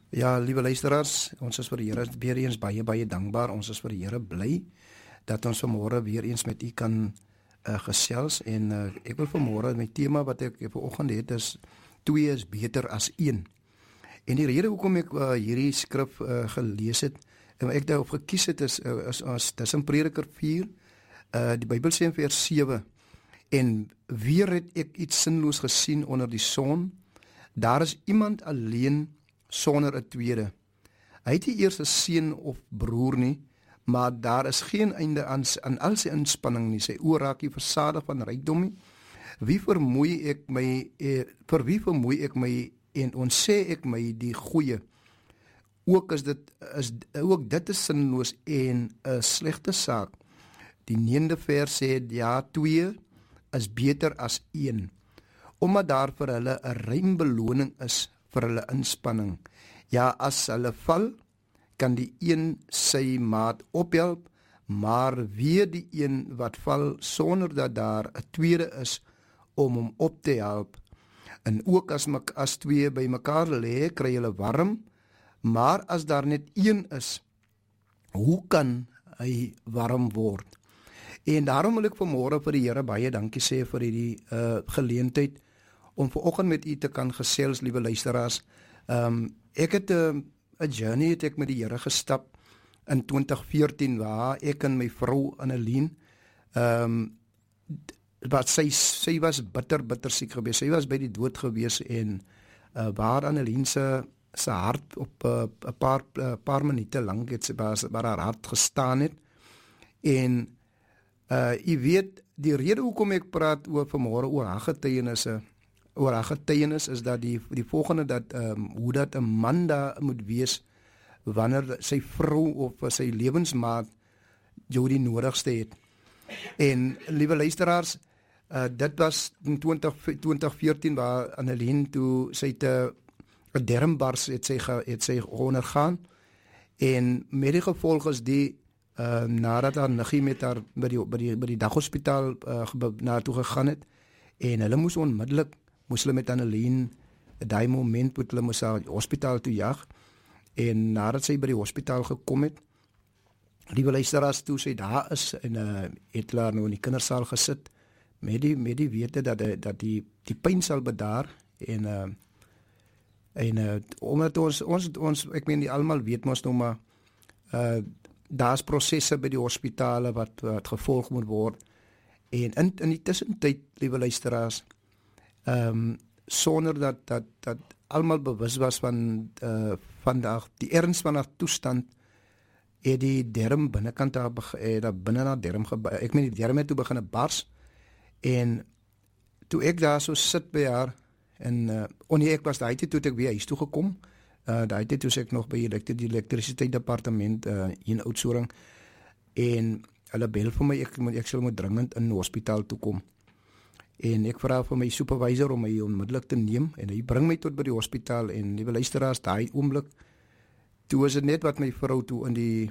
Ja, liewe luisteraars, ons is vir die Here weer eens baie dankbaar. Ons is vir die Here bly dat ons vanmôre weer eens met u kan gesels en ek wil vanmôre my tema wat ek vanoggend het is 2 is beter as 1. En die rede hoekom ek hierdie skrif gelees het en ek daarop gekies het is dis in Prediker 4, die Bybel sê in vers 7, en weer het ek iets sinloos gesien onder die son. Daar is iemand alleen sonder 'n tweede. Hy het nie eers 'n seun of broer nie, maar daar is geen einde aan al sy inspanning nie. Sy oë raak nie versadig van rykdom nie. Vir wie vermoei ek my en ontsê ek my die goeie? Ook dit is sinloos en 'n slegte saak. Die 9de vers sê ja, 2 is beter as 1, omdat daar vir hulle 'n ruim beloning is vir hulle inspanning. Ja, as hulle val, kan die een sy maat ophelp, maar weer die een wat val sonder dat daar 'n tweede is om hom op te help. En ook as twee by mekaar lê, kry hulle warm, maar as daar net een is, hoe kan hy warm word? En daarom wil ek vanmôre vir die Here baie dankie sê vir hierdie geleentheid om vanoggend met u te kan gesels, liewe luisteraars. Ek het 'n journey het ek met die Here gestap in 2014 waar ek en my vrou Annelien wat sy was bitter siek geweest. Sy was by die dood geweest en waar Annelien se hart op 'n paar minute lank het waar haar hart gestaan het. En u weet die rede hoekom ek praat oor vanmôre oor haar getuienis is dat die volgende dat hoe dat 'n man daar moet wees wanneer sy vrou of sy lewensmaat jou die nodigste het. En liewe luisteraars, dit was in 2014 waar Annelien toe sy 'n dermbars het sy ondergaan en met die gevolg is die nadat haar niggie met haar by die daghospitaal na toe gegaan het en hulle moes hulle met Annelien daai moment moet hulle moes haar hospitaal toe jag. En nadat sy by die hospitaal gekom het, liewe luisteraars, toe sy daar is en het hulle nou in die kindersaal gesit met die wete dat die pyn sal bedaar en omdat ons ek meen die almal weet mos nou maar daar's prosesse by die hospitale wat gevolg moet word en in die tussentyd, liewe luisteraars, sonder dat almal bewus was van vandag die erns van haar toestand, het die derm binnekant daar binne na derm ek meen die derm het toe begin bars en toe ek daar so sit by haar en ek was daai toe ek weer huis toe gekom. Daai toe ek nog by die elektrisiteitsdepartement in Oudtshoorn en hulle bel vir my ek sal moet dringend in die hospitaal toe kom. En ek vra vir my supervisor om my onmiddellik te neem en hy bring my tot by die hospitaal en liewe luisteraars, daai oomblik toe was dit net wat my vrou toe in die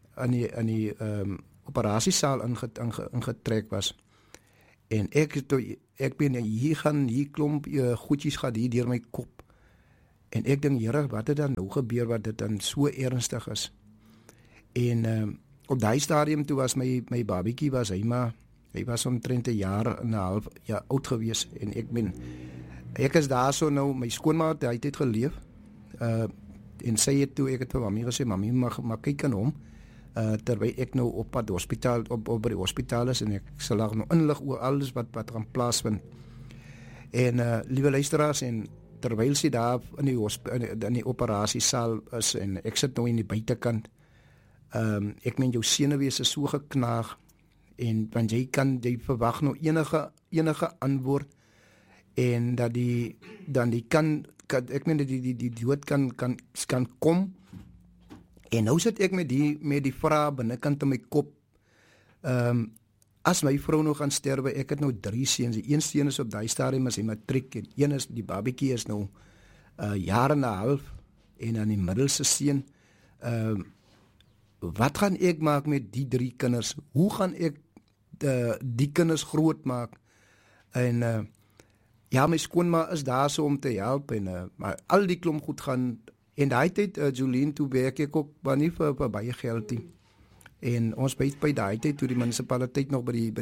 operasiesaal ingetrek was. En ek ben hier klomp goedjies gaan hier deur my kop. En ek dink, Here, wat het dan nou gebeur wat dit dan so ernstig is? En op daai stadium toe was my babietjie hy was omtrent 'n jaar en 'n half oud gewees en ek is daar so nou, my skoonma hy het geleef en sy het toe ek het vir mami gesê, mami maar kyk aan hom terwyl ek nou op pad hospitaal op by die hospitaal is en ek sal daar nou inlig oor alles wat gaan plaasvind. En liewe luisteraars, en terwyl sy daar in die operasiesaal is en ek sit nou in die buitekant, ek meen jou senuwees is so geknaag en want jy verwag nou enige antwoord en dat die dood kan kom. En nou sit ek met die vraag binnekant in my kop, as my vrou nou gaan sterwe, ek het nou 3 seuns, die een seun is op daai stadium is hy matriek en een is die babietjie is nou jaar en 'n half en dan die middelste seun, wat gaan ek maak met die 3 kinders? Hoe gaan ek die kinders groot maak? En ja, my skoonma is daar so om te help en maar al die klomp goed gaan En daai tyd Jolien toe werk ek ook maar nie vir baie geld nie. En ons by daai tyd toe die munisipaliteit nog by die